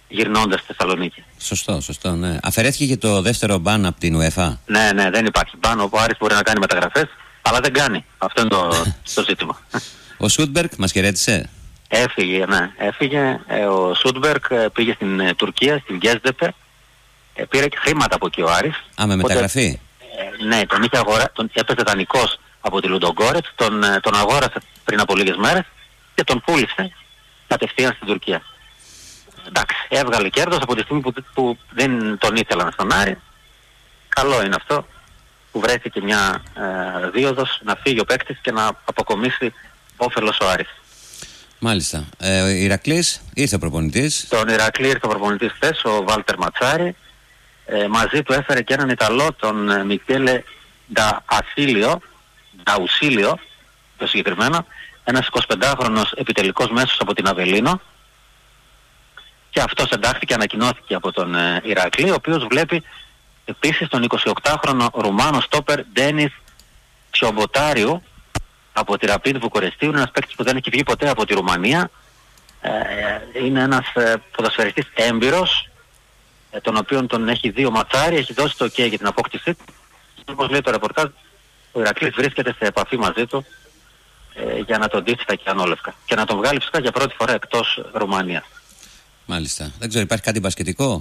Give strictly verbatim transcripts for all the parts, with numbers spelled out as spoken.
γυρνώντας στη Θεσσαλονίκη. Σωστό, σωστό, ναι. Αφαιρέθηκε και το δεύτερο μπαν από την UEFA. Ναι, ναι, δεν υπάρχει μπαν. Ο Άρης μπορεί να κάνει μεταγραφές, αλλά δεν κάνει. Αυτό είναι το, το ζήτημα. Ο Σούντμπεργκ μας χαιρέτησε. Έφυγε, ναι, έφυγε. Ε, ο Σούντμπεργκ ε, πήγε στην ε, Τουρκία, στην Γκέσδεπε. Ε, πήρε και χρήματα από εκεί ο Άρης. Α, με μεταγραφή. Ε, ναι, τον είχε αγορά, τον έπαιζε δανεικός από τη Λουντογκόρετς, τον, ε, τον αγόρασε πριν από λίγες μέρες και τον πούλησε κατευθείαν στην Τουρκία. Εντάξει, έβγαλε κέρδος από τη στιγμή που, που δεν τον ήθελαν στον Άρη. Καλό είναι αυτό που βρέθηκε μια ε, δίωδος να φύγει ο παίκτης και να αποκομίσει όφελος ο Άρης. Μάλιστα. Ε, ο Ηρακλής ήρθε ο προπονητής. Τον Ηρακλή ήρθε ο προπονητής χθες, ο Βάλτερ Ματσάρη. Ε, μαζί του έφερε και έναν Ιταλό, τον ε, Μικέλε Νταουσίλιο, Νταουσίλιο, το συγκεκριμένο, ένας εικοσιπεντάχρονος επιτελικός μέσος από την Αβελίνο. Και αυτός εντάχθηκε, ανακοινώθηκε από τον ε, Ηρακλή, ο οποίος βλέπει επίσης τον εικοσιοκτάχρονο Ρουμάνο στόπερ Ντένις Τσιομποτάριου από τη Ραπίδ Βουκουρεστίου. Είναι ένας παίκτης που δεν έχει βγει ποτέ από τη Ρουμανία. Ε, είναι ένας ε, ποδοσφαιριστής έμπειρος, ε, τον οποίον τον έχει δει ο Ματσάρη, έχει δώσει το OK για την απόκτησή του. Όπως λέει το ρεπορτάζ, ο Ηρακλής βρίσκεται σε επαφή μαζί του ε, για να τον ντύσει στα κιανόλευκα και να τον βγάλει φυσικά για πρώτη φορά εκτός Ρουμανίας. Μάλιστα. Δεν ξέρω, υπάρχει κάτι μπασκετικό?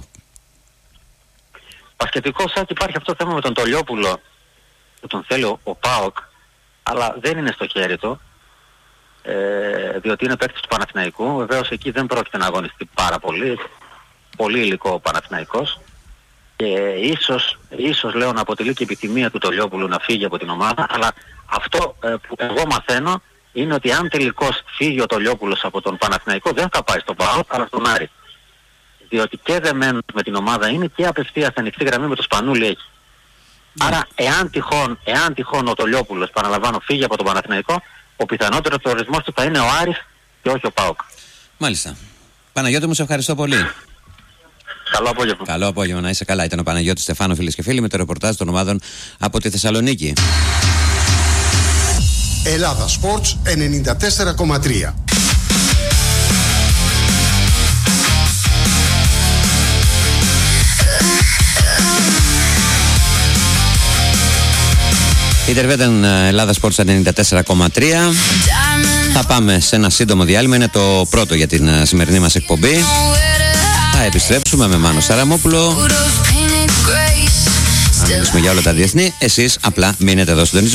Μπασκετικό, σαν υπάρχει αυτό το θέμα με τον Τολιόπουλο που τον θέλει ο, ο ΠΑΟΚ, αλλά δεν είναι στο χέρι του, ε, διότι είναι παίκτης του Παναθηναϊκού. Βεβαίως εκεί δεν πρόκειται να αγωνιστεί πάρα πολύ, πολύ υλικό ο Παναθηναϊκός, και ίσως, ίσως λέω να αποτελεί και επιθυμία του Τολιόπουλου να φύγει από την ομάδα, αλλά αυτό ε, που εγώ μαθαίνω είναι ότι αν τελικώς φύγει ο Τολιόπουλος από τον Παναθηναϊκό, δεν θα πάει στον ΠΑΟΚ αλλά στον Άρη. Διότι και δεμένος με την ομάδα είναι και απευθείας ανοιχτή γραμμή με το Σπανούλι έχει. Mm. Άρα εάν τυχόν, εάν τυχόν ο Τολιόπουλος, παραλαμβάνω, φύγει από τον Παναθηναϊκό, ο πιθανότερος προορισμός του θα είναι ο Άρης και όχι ο ΠΑΟΚ. Μάλιστα. Παναγιώτη μου, σε ευχαριστώ πολύ. Καλό απόγευμα. Καλό απόγευμα, να είσαι καλά. Ήταν ο Παναγιώτης Στεφάνου, φίλες και φίλοι, με το ρεπορτάζ των ομάδων από τη Θεσσαλονίκη. Ελλάδα Sports ενενήντα τέσσερα κόμμα τρία. Η τερβέ ήταν Ελλάδα Sports ενενήντα τέσσερα κόμμα τρία. Θα πάμε σε ένα σύντομο διάλειμμα. Είναι το πρώτο για την σημερινή μας εκπομπή. Θα επιστρέψουμε με Μάνο Σαραμόπουλο. Θα μιλήσουμε για όλα τα διεθνή. Εσείς απλά μείνετε εδώ συντονισμένοι.